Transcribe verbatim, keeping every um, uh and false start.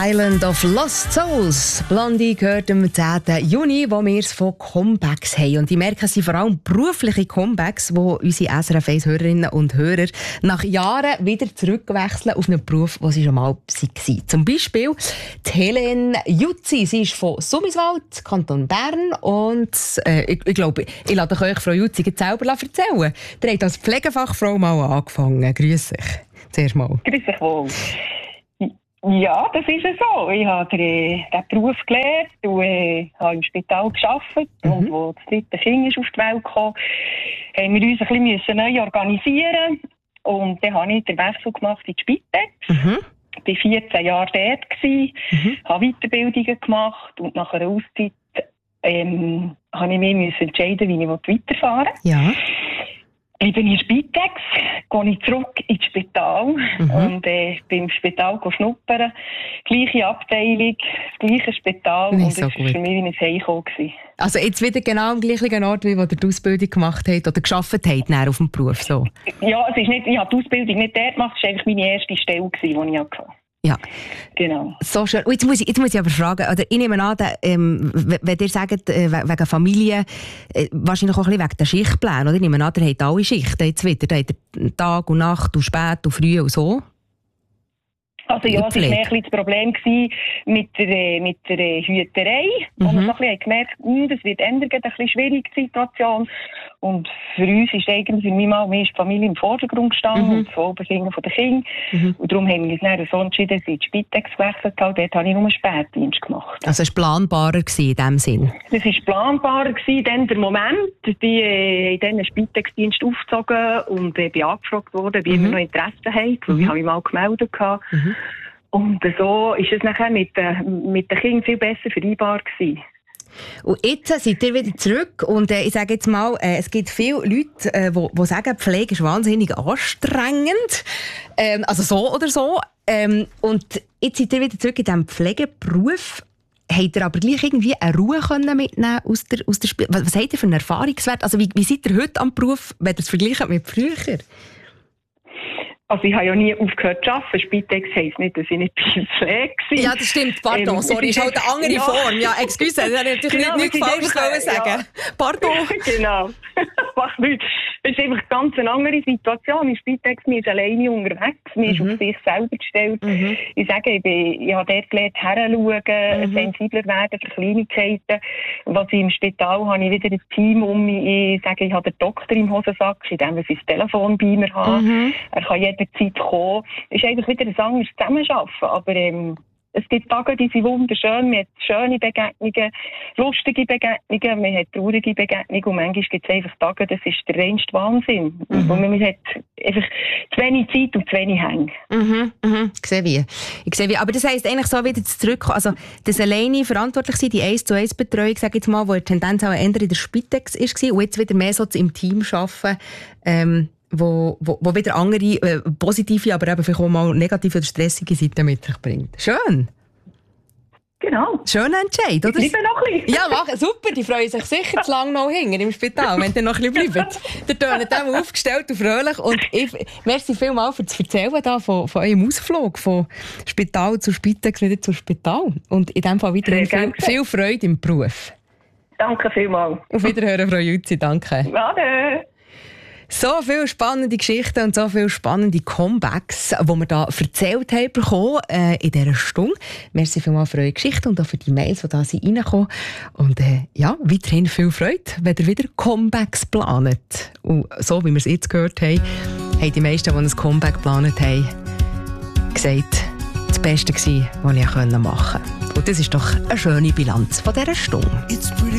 Island of Lost Souls. Blondie gehört am zehnten Juni, wo wir es von Comebacks haben. Und ich merke, es sind vor allem berufliche Comebacks, wo unsere S R F eins-Hörerinnen und Hörer nach Jahren wieder zurückwechseln auf einen Beruf, den sie schon mal waren. Zum Beispiel die Helene Jutzi. Sie ist von Summiswald, Kanton Bern. Und äh, ich, ich glaube, ich lasse euch Frau Jutzi selber erzählen. Ihr habt als Pflegefachfrau mal angefangen. Grüß dich. Zuerst mal. Grüß dich wohl. Ja, das ist es so. Ich habe den, den Beruf gelernt und äh, habe im Spital gearbeitet. Mhm. Und als das dritte Kind ist auf die Welt kam, haben wir uns ein bisschen neu organisieren. Und dann habe ich den Wechsel gemacht in die Spitex. Mhm. Ich war vierzehn Jahre dort, gewesen, mhm. habe Weiterbildungen gemacht und nach einer Auszeit ähm, habe ich mich entscheiden, wie ich weiterfahren will. Ja. Ich bin in Spitex, gehe ich zurück ins Spital mhm. und äh, bin im Spital schnuppern. Gleiche Abteilung, das gleiche Spital. Nicht und so das war für mich wie ein Heimkommen. Also jetzt wieder genau am gleichen Ort, wie wo ihr die Ausbildung gemacht habt oder gearbeitet habt auf dem Beruf? So. Ja, es ist nicht, ich habe die Ausbildung nicht dort gemacht, es war einfach meine erste Stelle, die ich hatte. Ja, genau. So schön. Und jetzt, muss ich, jetzt muss ich aber fragen, oder ich nehme an, ähm, wenn ihr sagt, äh, wegen Familie, äh, wahrscheinlich auch ein bisschen wegen der Schichtpläne, oder? Ich nehme an, ihr habt alle Schichten jetzt wieder. Ihr habt Tag und Nacht und spät und früh und so. Also ja, es war mehr ein das Problem mit der, mit der Hüterei, wo mhm. wir so ein bisschen gemerkt haben, das wird ändern, ein bisschen schwierig, die Situation. Und für uns ist eigentlich für mich mal mehr die Familie im Vordergrund gestanden mhm. und das Wohlbefinden der Kinder. Mhm. Und darum haben wir uns dann so entschieden, dass ich in die Spitex gewechselt habe. Dort habe ich nur einen Spätdienst gemacht. Also es war planbarer in diesem Sinn? Es war planbarer gewesen, dann der Moment. Die äh, haben dann einen Spitex-Dienst aufgezogen und äh, bin angefragt worden, ob ich mhm. immer noch Interesse habe, weil mhm. ich habe mich mal gemeldet hatte. Mhm. Und so ist es nachher mit, äh, mit den Kindern viel besser vereinbar gewesen. Und jetzt seid ihr wieder zurück und äh, ich sage jetzt mal, äh, es gibt viele Leute, die äh, wo, wo sagen, Pflege ist wahnsinnig anstrengend, ähm, also so oder so. Ähm, und jetzt seid ihr wieder zurück in diesem Pflegeberuf. Habt ihr aber gleich irgendwie eine Ruhe können mitnehmen aus der, aus der Spiel? Was, was habt ihr für einen Erfahrungswert? Also wie, wie seid ihr heute am Beruf, wenn ihr es vergleicht mit früher? Also ich habe ja nie aufgehört zu arbeiten. Spitex heisst nicht, dass ich nicht bei der Pflege war. Ja, das stimmt. Pardon, ähm, sorry, ist halt eine andere ja. Form. Ja, excuse, das hätte ich natürlich genau, nicht, nicht falsch einfach, sagen. Ja. Pardon. Genau. Macht nichts. Es ist einfach ganz eine andere Situation. In Spitex, man ist alleine unterwegs. Man ist mhm. auf sich selber gestellt. Mhm. Ich sage, ich, bin, ich habe dort gelernt, herzuschauen, mhm. sensibler werden für Kleinigkeiten. Was ich im Spital habe, ich wieder ein Team um mich. Ich sage, ich habe den Doktor im Hosensack, indem ich das Telefon bei mir habe. Mhm. Er kann jederzeit kommen. Es ist eigentlich wieder ein anderes Zusammenarbeiten. Aber ähm, es gibt Tage, die sind wunderschön. Man hat schöne Begegnungen, lustige Begegnungen, man hat traurige Begegnungen und manchmal gibt es einfach Tage, das ist der reinste Wahnsinn. Mhm. Und man hat einfach zu wenig Zeit und zu wenig Hänge. Mhm, mhm. Ich sehe wie. Ich sehe wie. Aber das heisst eigentlich so wieder zurück, also das alleine verantwortlich sein, die eins zu eins Betreuung, sage ich jetzt mal, wo die Tendenz auch eher in der Spitex war und jetzt wieder mehr so im Team arbeiten, ähm, Wo, wo, wo wieder andere äh, positive, aber eben vielleicht auch mal negative oder stressige Seiten mit sich bringt. Schön. Genau. Schöner Entscheid, oder? Ich bleibe noch ein bisschen. Ja, mach, super. Die freuen sich sicher zu lange noch hinten im Spital, wenn ihr noch ein bisschen bleibt. Der Ton hat auch aufgestellt und fröhlich. Und ich, merci vielmals für das Erzählen da von, von eurem Ausflug von Spital zu Spitex wieder zu Spital. Und in diesem Fall wieder viel, viel Freude im Beruf. Danke vielmals. Auf Wiederhören, Frau Jutzi. Danke. Ade. So viele spannende Geschichten und so viele spannende Comebacks, die wir hier erzählt haben bekommen, äh, in dieser Stunde. Merci vielmals für eure Geschichten und auch für die Mails, die da reinkommen. Und äh, ja, weiterhin viel Freude, wenn ihr wieder Comebacks planet. Und so wie wir es jetzt gehört haben, haben die meisten, die ein Comeback geplant haben, gesagt, das Beste war, was ich machen konnte. Und das ist doch eine schöne Bilanz von dieser Stunde.